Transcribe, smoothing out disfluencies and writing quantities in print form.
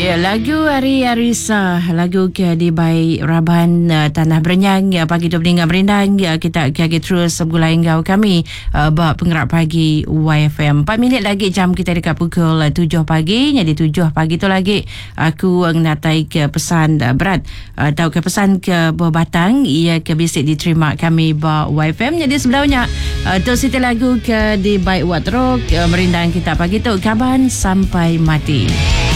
Ya, lagu Ari Arisa, lagu ke di Baik Raban Tanah Berenyang pagi tu peninggal berendang kita kaki terus segulai engkau kami bab penggerak pagi YFM. 4 minit lagi jam kita dekat pukul 7 pagi. Jadi 7 pagi tu lagi aku natai ke pesan berat tahu ke pesan ke buah batang ia ke bisik diterima kami bab YFM. Jadi sebelumnya tu siti lagu ke di Baik Watrok merindang kita pagi tu kaban sampai mati.